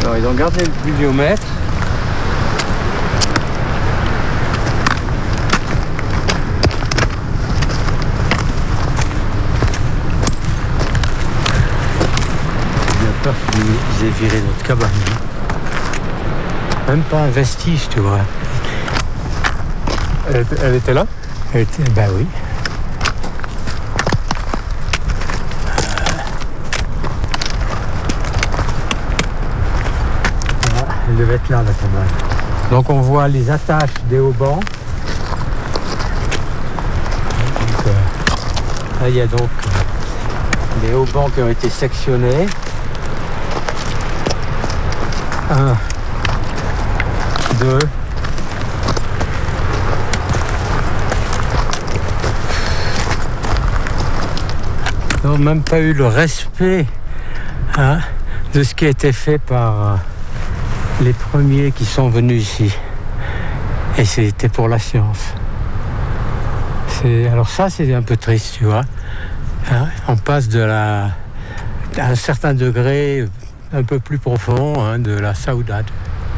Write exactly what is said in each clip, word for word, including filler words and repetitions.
Alors ils ont gardé le pluviomètre. J'ai peur qu'ils aient viré notre cabane. Même pas un vestige, tu vois. Elle était, elle était là? Elle était, ben oui. Voilà, elle devait être là, la cabane. Donc on voit les attaches des haubans. Donc, euh, là, il y a donc euh, les haubans qui ont été sectionnés. Un, deux. Ils n'ont même pas eu le respect hein, de ce qui a été fait par euh, les premiers qui sont venus ici. Et c'était pour la science. C'est, alors ça, c'est un peu triste, tu vois. Hein, on passe de la, à un certain degré un peu plus profond hein, de la saudade.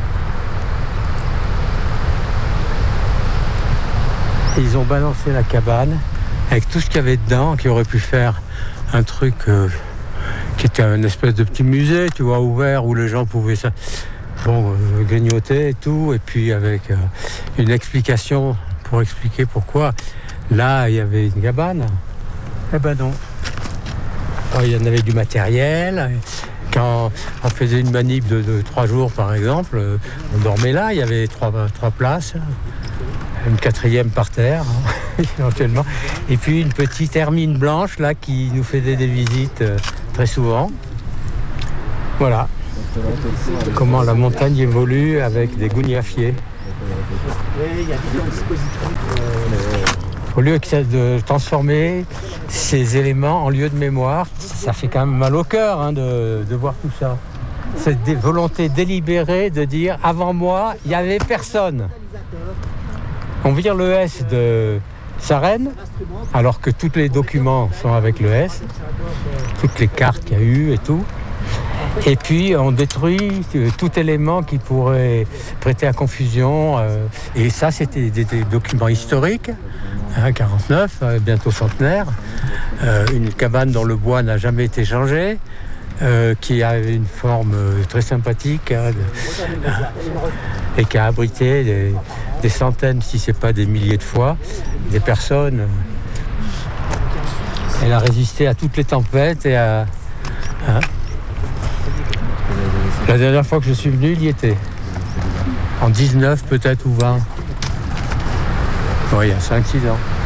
Ils ont balancé la cabane avec tout ce qu'il y avait dedans, qui aurait pu faire un truc euh, qui était une espèce de petit musée, tu vois, ouvert, où les gens pouvaient ça, bon, euh, grignoter et tout, et puis avec euh, une explication pour expliquer pourquoi. Là, il y avait une cabane. Eh ben non. Alors, il y en avait du matériel. Quand on faisait une manip de, de trois jours, par exemple, euh, on dormait là, il y avait trois, trois places. Une quatrième par terre, hein, éventuellement. Et puis une petite hermine blanche, là, qui nous faisait des visites euh, très souvent. Voilà. Comment la montagne évolue avec des gougnafiers. Au lieu de transformer ces éléments en lieu de mémoire, ça fait quand même mal au cœur hein, de, de voir tout ça. Cette dé- volonté délibérée de dire, avant moi, il n'y avait personne. On vire le S de Sarenne, alors que tous les documents sont avec le S, toutes les cartes qu'il y a eu et tout. Et puis on détruit tout élément qui pourrait prêter à confusion. Et ça, c'était des, des documents historiques, hein, quarante-neuf, bientôt centenaire. Euh, une cabane dont le bois n'a jamais été changé. Euh, qui a une forme euh, très sympathique hein, de, euh, et qui a abrité des, des centaines, si ce n'est pas des milliers de fois, des personnes. Elle a résisté à toutes les tempêtes et à... Hein. La dernière fois que je suis venu, il y était. En dix-neuf peut-être ou vingt. Oui, il y a cinq six ans.